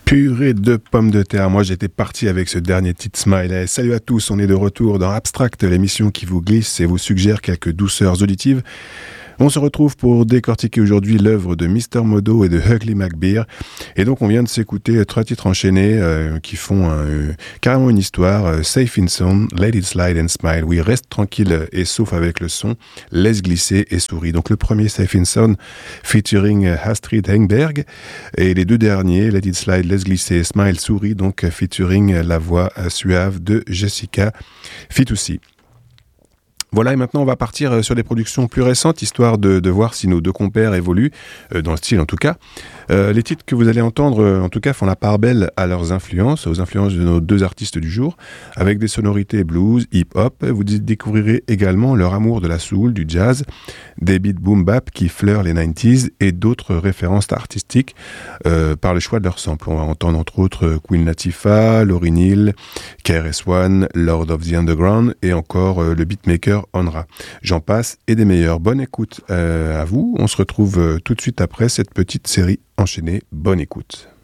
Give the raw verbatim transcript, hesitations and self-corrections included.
Purée de pommes de terre. Moi, j'étais parti avec ce dernier titre Smile. Et salut à tous, on est de retour dans Abstract, l'émission qui vous glisse et vous suggère quelques douceurs auditives. On se retrouve pour décortiquer aujourd'hui l'œuvre de Mister Modo et de Ugly McBear. Et donc, on vient de s'écouter trois titres enchaînés euh, qui font euh, carrément une histoire. Euh, Safe in Sound, Let It Slide and Smile. Oui, reste tranquille et sauf avec le son. Laisse glisser et souris. Donc, le premier, Safe in Sound, featuring Astrid Engberg. Et les deux derniers, Let It Slide, Laisse glisser et Smile, souris. Donc, featuring la voix suave de Jessica Fitoussi. Voilà, et maintenant on va partir sur des productions plus récentes, histoire de, de voir si nos deux compères évoluent, euh, dans le style en tout cas. Euh, les titres que vous allez entendre, euh, en tout cas, font la part belle à leurs influences, aux influences de nos deux artistes du jour, avec des sonorités blues, hip-hop. Vous découvrirez également leur amour de la soul, du jazz, des beats boom-bap qui fleurent les quatre-vingt-dix et d'autres références artistiques euh, par le choix de leurs samples. On va entendre entre autres Queen Latifah, Lauryn Hill, K R S One, Lord of the Underground et encore euh, le beatmaker Onra. J'en passe et des meilleurs. Bonne écoute euh, à vous. On se retrouve euh, tout de suite après cette petite série enchaînée. Bonne écoute.